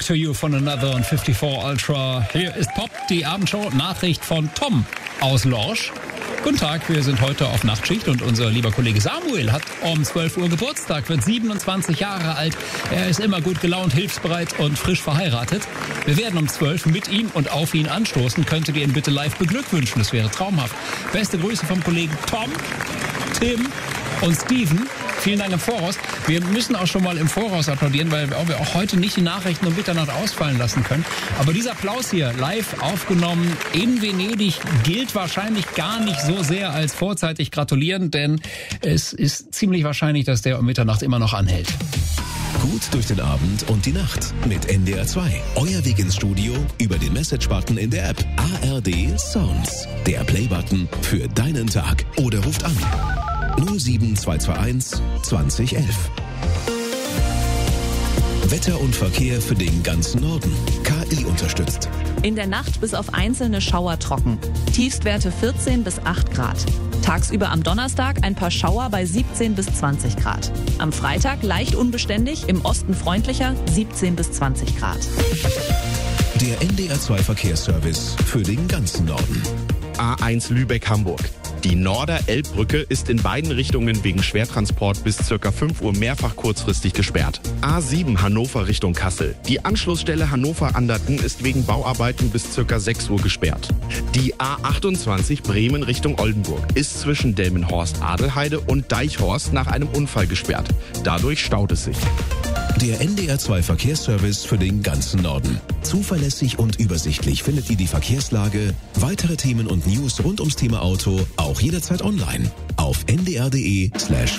Talk to You von Another und 54 Ultra. Hier ist Pop, die Abendshow. Nachricht von Tom aus Lorsch. Guten Tag, wir sind heute auf Nachtschicht und unser lieber Kollege Samuel hat um 12 Uhr Geburtstag, wird 27 Jahre alt. Er ist immer gut gelaunt, hilfsbereit und frisch verheiratet. Wir werden um 12 mit ihm und auf ihn anstoßen. Könntet ihr ihn bitte live beglückwünschen, das wäre traumhaft. Beste Grüße vom Kollegen Tom, Tim und Steven. Vielen Dank im Voraus. Wir müssen auch schon mal im Voraus applaudieren, weil wir auch heute nicht die Nachrichten um Mitternacht ausfallen lassen können. Aber dieser Applaus hier, live aufgenommen in Venedig, gilt wahrscheinlich gar nicht so sehr als vorzeitig gratulieren, denn es ist ziemlich wahrscheinlich, dass der um Mitternacht immer noch anhält. Gut durch den Abend und die Nacht mit NDR 2. Euer Weg ins Studio über den Message-Button in der App ARD Sounds. Der Play-Button für deinen Tag. Oder ruft an 07221 2011. Wetter und Verkehr für den ganzen Norden. KI unterstützt. In der Nacht bis auf einzelne Schauer trocken. Tiefstwerte 14 bis 8 Grad. Tagsüber am Donnerstag ein paar Schauer bei 17 bis 20 Grad. Am Freitag leicht unbeständig, im Osten freundlicher 17 bis 20 Grad. Der NDR 2 Verkehrsservice für den ganzen Norden. A1 Lübeck-Hamburg. Die Norder-Elbbrücke ist in beiden Richtungen wegen Schwertransport bis ca. 5 Uhr mehrfach kurzfristig gesperrt. A7 Hannover Richtung Kassel. Die Anschlussstelle Hannover-Anderten ist wegen Bauarbeiten bis ca. 6 Uhr gesperrt. Die A28 Bremen Richtung Oldenburg ist zwischen Delmenhorst-Adelheide und Deichhorst nach einem Unfall gesperrt. Dadurch staut es sich. Der NDR 2 Verkehrsservice für den ganzen Norden. Zuverlässig und übersichtlich findet ihr die Verkehrslage, weitere Themen und News rund ums Thema Auto auch jederzeit online auf ndr.de/verkehr.